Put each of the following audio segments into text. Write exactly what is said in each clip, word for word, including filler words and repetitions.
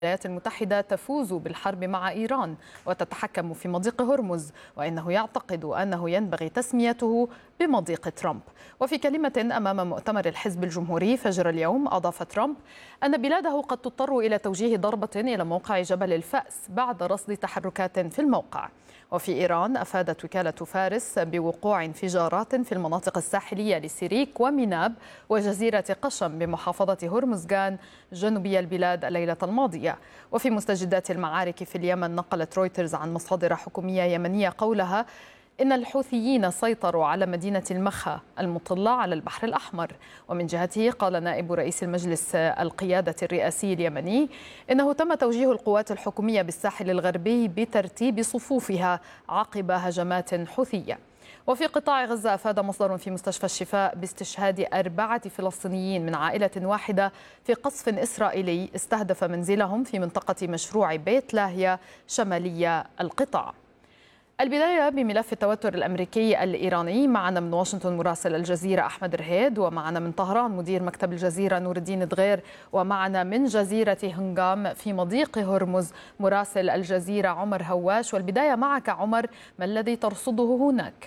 الولايات المتحدة تفوز بالحرب مع إيران وتتحكم في مضيق هرمز، وإنه يعتقد أنه ينبغي تسميته بمضيق ترامب. وفي كلمة أمام مؤتمر الحزب الجمهوري فجر اليوم أضاف ترامب أن بلاده قد تضطر إلى توجيه ضربة إلى موقع جبل الفأس بعد رصد تحركات في الموقع. وفي إيران أفادت وكالة فارس بوقوع انفجارات في المناطق الساحلية لسيريك وميناب وجزيرة قشم بمحافظة هرمزغان جنوبي البلاد الليلة الماضية. وفي مستجدات المعارك في اليمن نقلت رويترز عن مصادر حكومية يمنية قولها إن الحوثيين سيطروا على مدينة المخا المطلة على البحر الأحمر. ومن جهته قال نائب رئيس المجلس القيادة الرئاسي اليمني إنه تم توجيه القوات الحكومية بالساحل الغربي بترتيب صفوفها عقب هجمات حوثية. وفي قطاع غزة أفاد مصدر في مستشفى الشفاء باستشهاد أربعة فلسطينيين من عائلة واحدة في قصف إسرائيلي استهدف منزلهم في منطقة مشروع بيت لاهيا شمالية القطاع. البداية بملف التوتر الأمريكي الإيراني. معنا من واشنطن مراسل الجزيرة أحمد رهيد، ومعنا من طهران مدير مكتب الجزيرة نور الدين دغير، ومعنا من جزيرة هنغام في مضيق هرمز مراسل الجزيرة عمر هواش. والبداية معك عمر، ما الذي ترصده هناك؟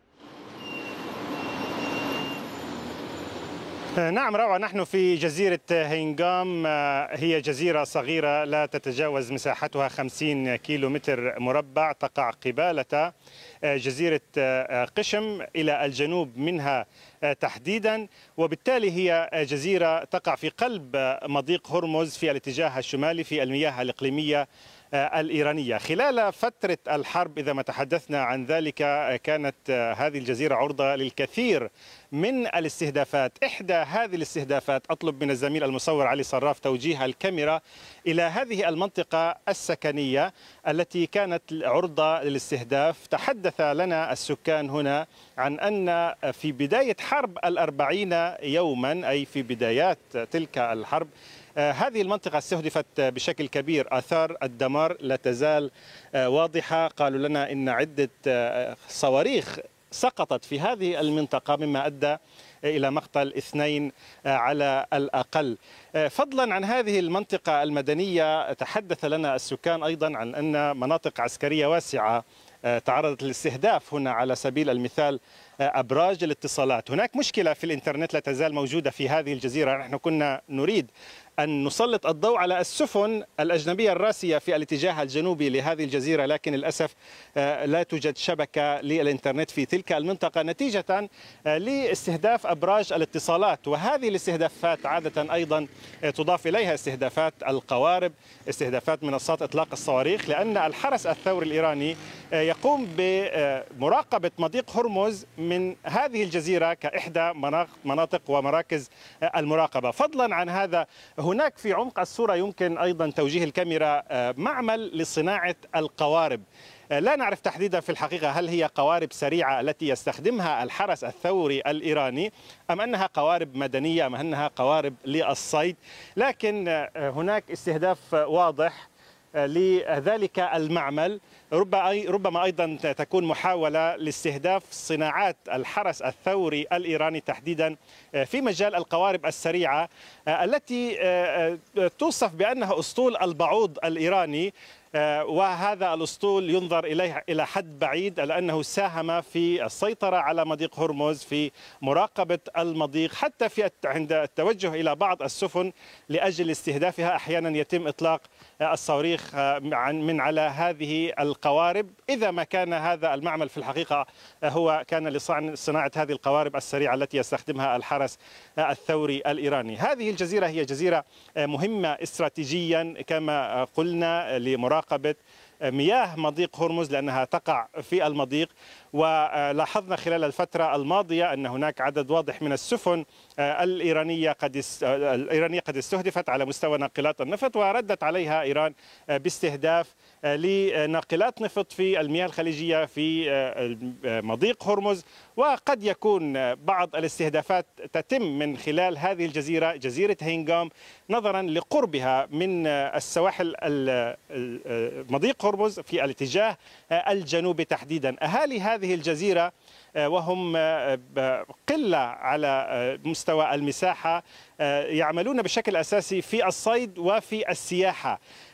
نعم روعة، نحن في جزيرة هينغام، هي جزيرة صغيرة لا تتجاوز مساحتها خمسين كيلو متر مربع، تقع قبالة جزيرة قشم إلى الجنوب منها تحديدا، وبالتالي هي جزيرة تقع في قلب مضيق هرمز في الاتجاه الشمالي في المياه الإقليمية الإيرانية. خلال فترة الحرب إذا ما تحدثنا عن ذلك كانت هذه الجزيرة عرضة للكثير من الاستهدافات. إحدى هذه الاستهدافات أطلب من الزميل المصور علي صراف توجيه الكاميرا إلى هذه المنطقة السكنية التي كانت عرضة للاستهداف. تحدث لنا السكان هنا عن أن في بداية حرب الأربعين يوما، أي في بدايات تلك الحرب، هذه المنطقة استهدفت بشكل كبير. آثار الدمار لا تزال واضحة. قالوا لنا إن عدة صواريخ سقطت في هذه المنطقة مما أدى إلى مقتل اثنين على الأقل. فضلا عن هذه المنطقة المدنية، تحدث لنا السكان أيضا عن أن مناطق عسكرية واسعة تعرضت للاستهداف هنا. على سبيل المثال أبراج الاتصالات. هناك مشكلة في الإنترنت لا تزال موجودة في هذه الجزيرة. نحن كنا نريد أن نسلط الضوء على السفن الأجنبية الراسية في الاتجاه الجنوبي لهذه الجزيرة، لكن للأسف لا توجد شبكة للإنترنت في تلك المنطقة نتيجة لاستهداف أبراج الاتصالات. وهذه الاستهدافات عادة أيضا تضاف إليها استهدافات القوارب، استهدافات منصات إطلاق الصواريخ، لأن الحرس الثوري الإيراني يقوم بمراقبة مضيق هرمز من هذه الجزيرة كإحدى مناطق ومراكز المراقبة. فضلا عن هذا، هناك في عمق الصورة يمكن أيضا توجيه الكاميرا معمل لصناعة القوارب. لا نعرف تحديدا في الحقيقة هل هي قوارب سريعة التي يستخدمها الحرس الثوري الإيراني، أم أنها قوارب مدنية، أم أنها قوارب للصيد، لكن هناك استهداف واضح لذلك المعمل. ربما أيضا تكون محاولة لاستهداف صناعات الحرس الثوري الإيراني تحديدا في مجال القوارب السريعة التي توصف بأنها أسطول البعوض الإيراني. وهذا الأسطول ينظر إليه إلى حد بعيد لأنه ساهم في السيطرة على مضيق هرمز، في مراقبة المضيق، حتى في عند التوجه إلى بعض السفن لأجل استهدافها. أحيانا يتم إطلاق الصواريخ من على هذه القوارب. إذا ما كان هذا المعمل في الحقيقة هو كان لصناعة هذه القوارب السريعة التي يستخدمها الحرس الثوري الإيراني. هذه الجزيرة هي جزيرة مهمة استراتيجيا كما قلنا لمراقبة مياه مضيق هرمز لأنها تقع في المضيق. ولاحظنا خلال الفترة الماضية أن هناك عدد واضح من السفن الإيرانية قد الإيرانية قد استهدفت على مستوى ناقلات النفط، وردت عليها إيران باستهداف لناقلات نفط في المياه الخليجية في مضيق هرمز. وقد يكون بعض الاستهدافات تتم من خلال هذه الجزيرة، جزيرة هينغام، نظرا لقربها من السواحل مضيق هرمز في الاتجاه الجنوبي تحديدا. أهالي هذه هذه الجزيرة وهم قلة على مستوى المساحة يعملون بشكل أساسي في الصيد وفي السياحة.